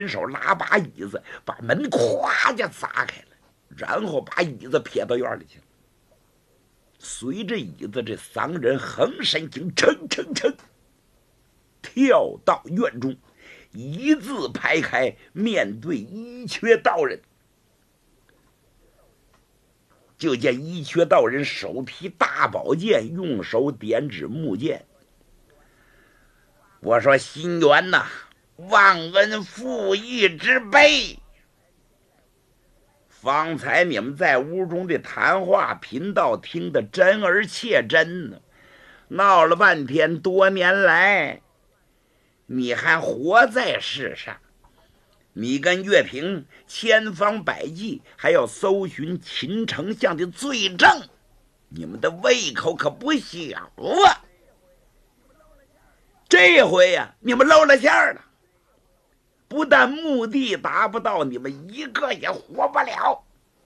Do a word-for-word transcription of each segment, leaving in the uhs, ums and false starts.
手拉把椅子，把门咵就砸开了，然后把椅子撇到院里去了。随着椅子，这三个人横身挺蹭蹭蹭跳到院中，一字排开，面对一缺道人。就见一缺道人手提大宝剑，用手点指木剑。我说心源呐，忘恩负义之辈。方才你们在屋中的谈话，贫道听得真而切真呢。闹了半天，多年来你还活在世上，你跟岳平千方百计还要搜寻秦丞相的罪证，你们的胃口可不小啊！这回呀、啊，你们露了馅了，不但目的达不到，你们一个也活不了。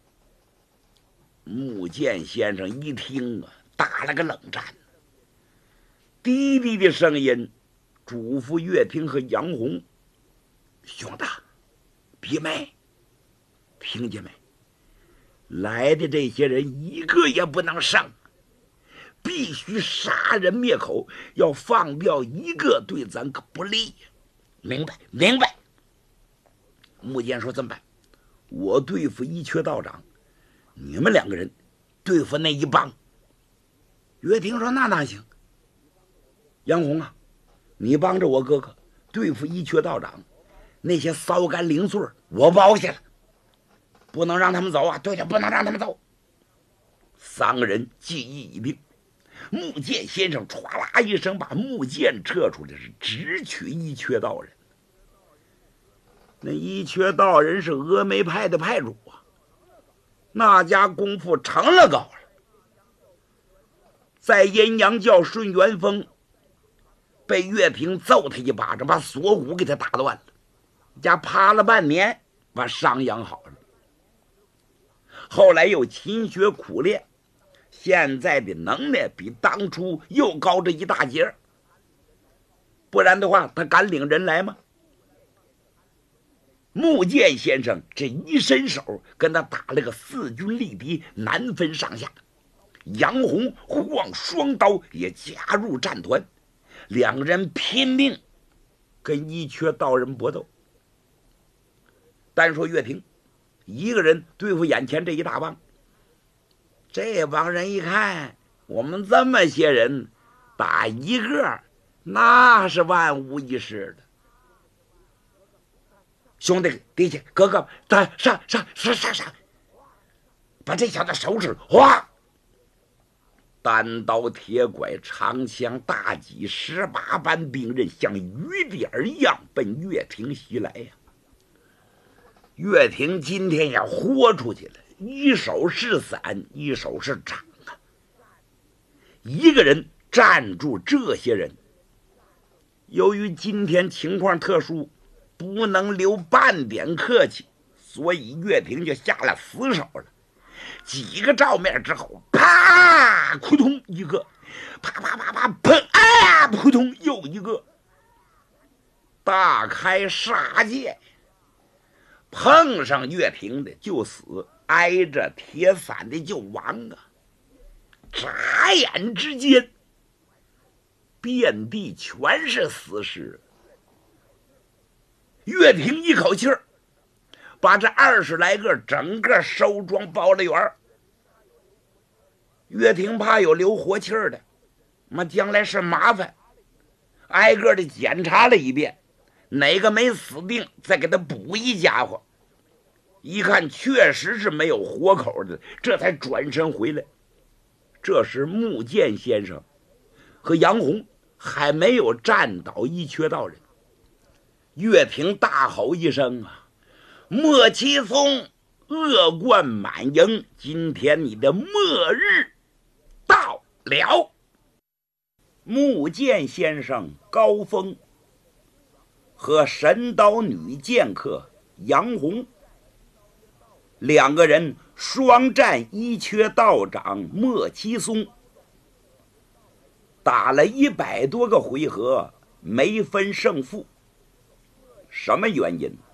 木剑先生一听啊，打了个冷战，低低的声音嘱咐岳平和杨红：“兄弟，弟妹，听见没？来的这些人一个也不能剩，必须杀人灭口，要放掉一个对咱可不利。明白？明白。”木剑说：“怎么办？我对付一缺道长，你们两个人对付那一帮。”岳平说：“那哪行？杨红啊，你帮着我哥哥对付一缺道长，那些骚干零碎我包下了，不能让他们走啊！对了，不能让他们走。”三个人记忆已定。木剑先生唰啦一声把木剑撤出来，是直取一缺道人。那一缺道人是峨眉派的派主啊，那家功夫成了高了。在阴阳教顺元峰被岳平揍他一巴掌，把锁骨给他打断了，家趴了半年，把伤养好了。后来又勤学苦练，现在的能耐比当初又高这一大截，不然的话他敢领人来吗？木剑先生这一伸手跟他打了个势均力敌，难分上下。杨红晃双刀也加入战团，两人拼命跟一缺道人搏斗。单说岳平一个人对付眼前这一大帮，这帮人一看我们这么些人打一个，那是万无一失的。兄弟弟兄哥哥，上上上上上上，把这小子收拾了！哗，单刀铁拐长枪大戟十八般兵刃像雨点一样奔岳平袭来呀！岳平今天也豁出去了，一手是伞，一手是掌啊！一个人站住这些人。由于今天情况特殊，不能留半点客气，所以岳平就下了死手了。几个照面之后，啪，扑通一个，啪啪啪啪，砰，啊，扑通又一个，大开杀戒。碰上岳平的就死，挨着铁伞的就亡啊！眨眼之间，遍地全是死尸。岳平一口气儿把这二十来个整个收装包了圆。岳平怕有留活气儿的，那将来是麻烦，挨个的检查了一遍，哪个没死定，再给他补一家伙。一看确实是没有活口的，这才转身回来。这时木剑先生和杨红还没有站倒一缺道人。岳平大吼一声啊，莫七松，恶贯满盈，今天你的末日到了。木剑先生高峰和神刀女剑客杨红两个人双战一缺道长莫七松，打了一百多个回合，没分胜负。什么原因？